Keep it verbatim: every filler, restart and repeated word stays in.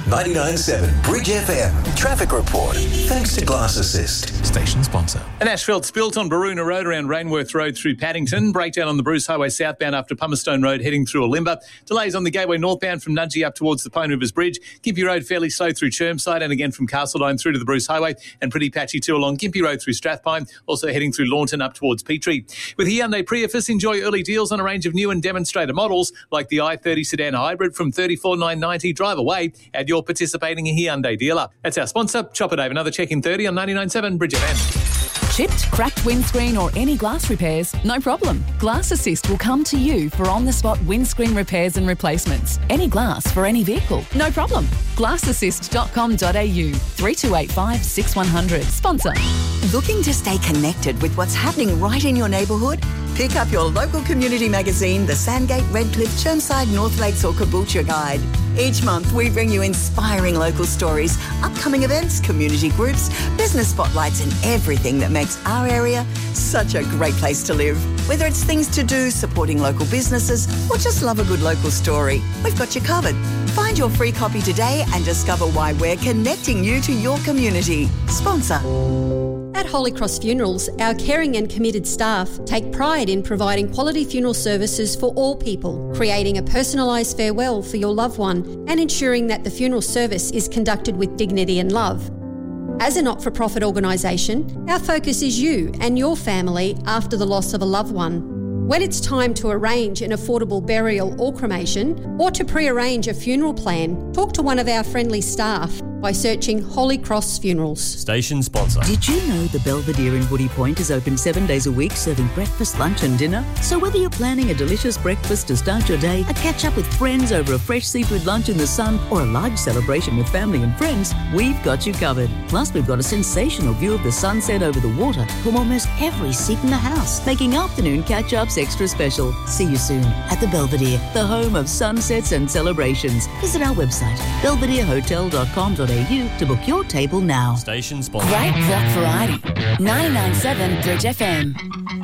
ninety-nine seven Bridge F M. Traffic report. Thanks to Glass Assist. Station sponsor. An asphalt spilt on Baroona Road around Rainworth Road through Paddington. Breakdown on the Bruce Highway southbound after Pumerstone Road heading through Olimba. Delays on the Gateway northbound from Nudgee up towards the Pine Rivers Bridge. Gympie Road fairly slow through Chermside and again from Castledine through to the Bruce Highway, and pretty patchy too along Gympie Road through Strathpine, also heading through Launton up towards Petrie. With Hyundai Prius, enjoy early deals on a range of new and demonstrator models like the i thirty sedan hybrid from thirty-four thousand nine hundred ninety dollars. Drive away at your participating Hyundai dealer. That's our sponsor, Chopper Dave. Another check in thirty on ninety-nine point seven Bridge F M. Chipped, cracked windscreen or any glass repairs? No problem. Glass Assist will come to you for on-the-spot windscreen repairs and replacements. Any glass for any vehicle? No problem. glass assist dot com dot a u, three two eight five, six one zero zero. Sponsor. Looking to stay connected with what's happening right in your neighbourhood? Pick up your local community magazine, the Sandgate, Redcliffe, Chermside, North Lakes or Caboolture Guide. Each month we bring you inspiring local stories, upcoming events, community groups, business spotlights and everything that makes our area such a great place to live. Whether it's things to do, supporting local businesses or just love a good local story, we've got you covered. Find your free copy today and discover why we're connecting you to your community. Sponsor. At Holy Cross Funerals, our caring and committed staff take pride in providing quality funeral services for all people, creating a personalised farewell for your loved one and ensuring that the funeral service is conducted with dignity and love. As a not-for-profit organisation, our focus is you and your family after the loss of a loved one. When it's time to arrange an affordable burial or cremation, or to pre-arrange a funeral plan, talk to one of our friendly staff by searching Holy Cross Funerals. Station sponsor. Did you know the Belvedere in Woody Point is open seven days a week serving breakfast, lunch and dinner? So whether you're planning a delicious breakfast to start your day, a catch-up with friends over a fresh seafood lunch in the sun, or a large celebration with family and friends, we've got you covered. Plus, we've got a sensational view of the sunset over the water from almost every seat in the house, making afternoon catch-ups extra special. See you soon at the Belvedere, the home of sunsets and celebrations. Visit our website, belvedere hotel dot com dot a u to book your table now. Station sponsor. Great rock variety. ninety-nine point seven Bridge F M.